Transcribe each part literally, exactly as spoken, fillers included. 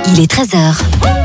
Il est treize heures.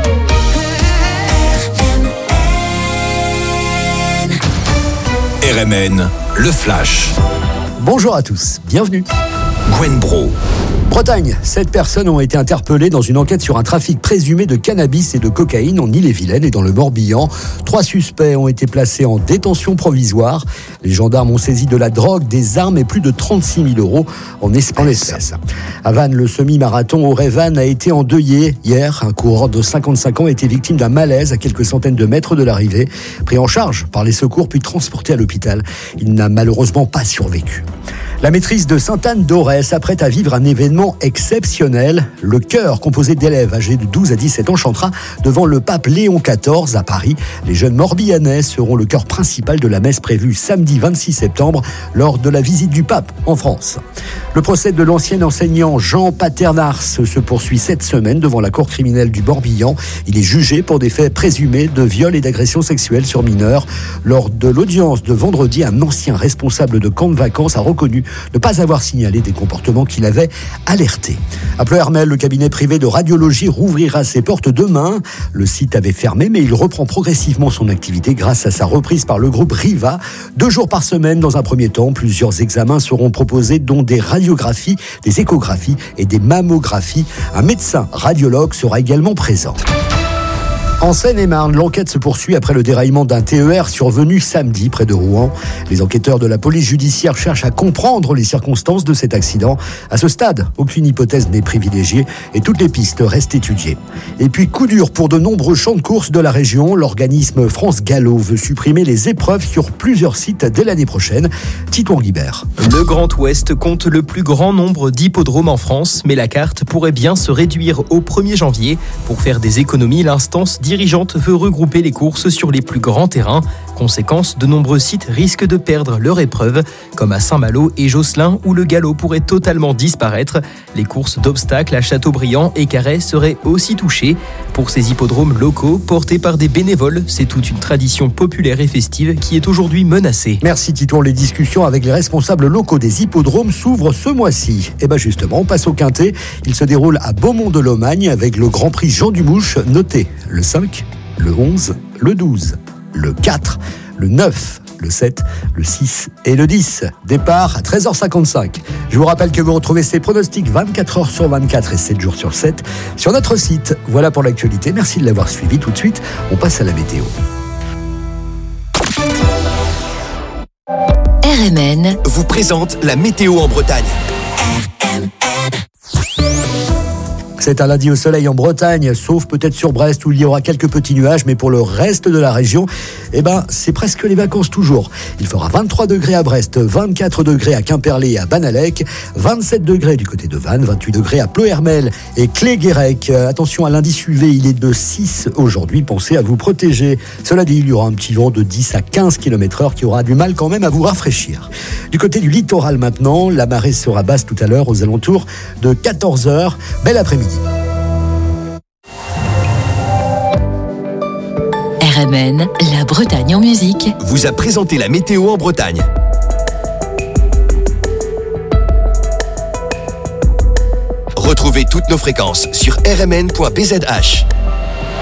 R M N, le Flash. Bonjour à tous, bienvenue. Gwen Bro. Bretagne, sept personnes ont été interpellées dans une enquête sur un trafic présumé de cannabis et de cocaïne en Ille-et-Vilaine et dans le Morbihan. Trois suspects ont été placés en détention provisoire. Les gendarmes ont saisi de la drogue, des armes et plus de trente-six mille euros en espèces. À Vannes, le semi-marathon au Révan a été endeuillé. Hier, un coureur de cinquante-cinq ans a été victime d'un malaise à quelques centaines de mètres de l'arrivée. Pris en charge par les secours puis transporté à l'hôpital, il n'a malheureusement pas survécu. La maîtrise de Sainte-Anne-d'Auray s'apprête à vivre un événement exceptionnel. Le chœur, composé d'élèves âgés de douze à dix-sept ans, chantera devant le pape Léon quatorze à Paris. Les jeunes Morbihanais seront le chœur principal de la messe prévue samedi vingt-six septembre lors de la visite du pape en France. Le procès de l'ancien enseignant Jean Paternars se poursuit cette semaine devant la cour criminelle du Morbihan. Il est jugé pour des faits présumés de viol et d'agression sexuelle sur mineurs. Lors de l'audience de vendredi, un ancien responsable de camp de vacances a reconnu ne pas avoir signalé des comportements qu'il avait alertés. À Pleuhermel, le cabinet privé de radiologie rouvrira ses portes demain. Le site avait fermé, mais il reprend progressivement son activité grâce à sa reprise par le groupe Riva. Deux jours par semaine, dans un premier temps, plusieurs examens seront proposés, dont des radiographies, des échographies et des mammographies. Un médecin radiologue sera également présent. En Seine-et-Marne, l'enquête se poursuit après le déraillement d'un T E R survenu samedi près de Rouen. Les enquêteurs de la police judiciaire cherchent à comprendre les circonstances de cet accident. À ce stade, aucune hypothèse n'est privilégiée et toutes les pistes restent étudiées. Et puis, coup dur pour de nombreux champs de courses de la région. L'organisme France Gallo veut supprimer les épreuves sur plusieurs sites dès l'année prochaine. Titouan Guibert. Le Grand Ouest compte le plus grand nombre d'hippodromes en France, mais la carte pourrait bien se réduire au premier janvier. Pour faire des économies, l'instance dirigeante veut regrouper les courses sur les plus grands terrains. Conséquence, de nombreux sites risquent de perdre leur épreuve, comme à Saint-Malo et Josselin, où le galop pourrait totalement disparaître. Les courses d'obstacles à Châteaubriand et Carhaix seraient aussi touchées. Pour ces hippodromes locaux, portés par des bénévoles, c'est toute une tradition populaire et festive qui est aujourd'hui menacée. Merci Titouan. Les discussions avec les responsables locaux des hippodromes s'ouvrent ce mois-ci. Et bien justement, on passe au Quintet. Il se déroule à Beaumont-de-Lomagne avec le Grand Prix Jean Dumouche. Notez le cinq, le onze, le douze, le quatre, le neuf, le sept, le six et le dix. Départ à treize heures cinquante-cinq. Je vous rappelle que vous retrouvez ces pronostics vingt-quatre heures sur vingt-quatre et sept jours sur sept sur notre site. Voilà pour l'actualité. Merci de l'avoir suivi. Tout de suite, on passe à la météo. R M N vous présente la météo en Bretagne. C'est un lundi au soleil en Bretagne, sauf peut-être sur Brest où il y aura quelques petits nuages, mais pour le reste de la région, eh ben, c'est presque les vacances toujours. Il fera vingt-trois degrés à Brest, vingt-quatre degrés à Quimperlé et à Banalec, vingt-sept degrés du côté de Vannes, vingt-huit degrés à Pleuhermel et Clé-Guérec. Attention à l'indice U V, il est de six aujourd'hui, pensez à vous protéger. Cela dit, il y aura un petit vent de dix à quinze kilomètres heure qui aura du mal quand même à vous rafraîchir. Du côté du littoral maintenant, la marée sera basse tout à l'heure aux alentours de quatorze heures. Bel après-midi. R M N, la Bretagne en musique, vous a présenté la météo en Bretagne. Retrouvez toutes nos fréquences sur r m n point b z h.